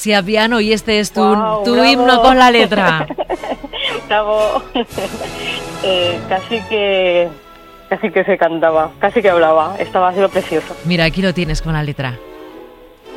Asia piano y este es tu Bravo. himno con la letra. Bravo. Casi que se cantaba, casi que hablaba. Estaba siendo precioso. Mira, aquí lo tienes con la letra.